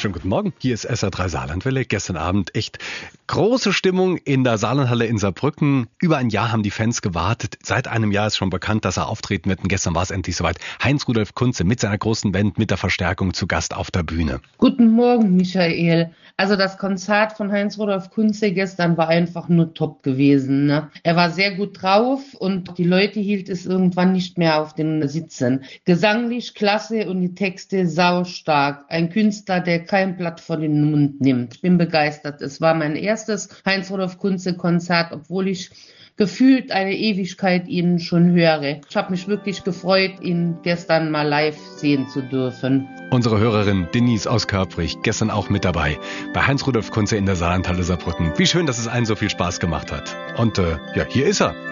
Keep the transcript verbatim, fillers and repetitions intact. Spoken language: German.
Schönen guten Morgen, hier ist S R drei Saarlandwelle. Gestern Abend echt große Stimmung in der Saarlandhalle in Saarbrücken. Über ein Jahr haben die Fans gewartet. Seit einem Jahr ist schon bekannt, dass er auftreten wird. Und gestern war es endlich soweit. Heinz-Rudolf Kunze mit seiner großen Band, mit der Verstärkung zu Gast auf der Bühne. Guten Morgen, Michael. Also das Konzert von Heinz-Rudolf Kunze gestern war einfach nur top gewesen. Ne? Er war sehr gut drauf und die Leute hielt es irgendwann nicht mehr auf den Sitzen. Gesanglich klasse und die Texte saustark. Ein Künstler, der kein Blatt vor den Mund nimmt. Ich bin begeistert. Es war mein erstes Heinz-Rudolf Kunze-Konzert, obwohl ich gefühlt eine Ewigkeit ihn schon höre. Ich habe mich wirklich gefreut, ihn gestern mal live sehen zu dürfen. Unsere Hörerin Denise aus Körprich, gestern auch mit dabei bei Heinz-Rudolf Kunze in der Saarlandhalle Saarbrücken. Wie schön, dass es allen so viel Spaß gemacht hat. Und äh, ja, hier ist er.